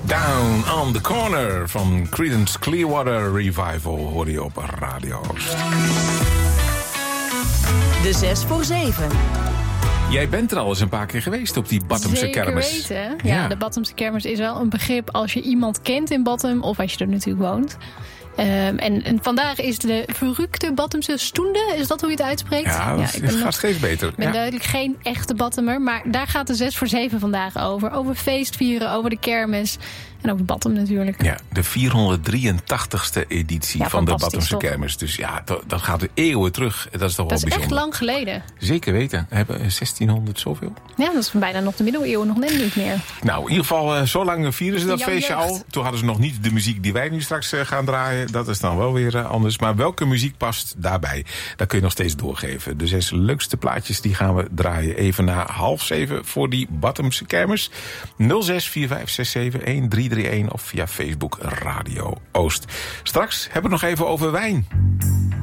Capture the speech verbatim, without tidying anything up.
Down on the Corner van Creedence Clearwater Revival hoorde je op Radio Oost. De zes voor zeven. Jij bent er al eens een paar keer geweest op die Battumse kermis. Zeker weten. Ja, ja, de Battumse kermis is wel een begrip als je iemand kent in Battum of als je er natuurlijk woont. Um, en, en vandaag is de verrukte Battumse stoende. Is dat hoe je het uitspreekt? Ja, dat ja, gaat nog, steeds beter. Ik ben ja. duidelijk geen echte Battumer. Maar daar gaat de zes voor zeven vandaag over. Over feestvieren, over de kermis. En over Battum natuurlijk. Ja, de vierhonderddrieëntachtigste editie ja, van de Battumse kermis. Dus ja, dat, dat gaat eeuwen terug. Dat is toch dat wel bijzonder. Dat is echt lang geleden. Zeker weten. We hebben zestienhonderd zoveel. Ja, dat is bijna nog de middeleeuwen nog net niet meer. Nou, in ieder geval, zo lang vieren ze dat feestje jeugd. al. Toen hadden ze nog niet de muziek die wij nu straks gaan draaien. Dat is dan wel weer uh, anders. Maar welke muziek past daarbij? Dat kun je nog steeds doorgeven. De zes leukste plaatjes die gaan we draaien even na half zeven voor die Battumse kermis. nul zes vier vijf zes zeven een drie drie een of via Facebook Radio Oost. Straks hebben we het nog even over wijn.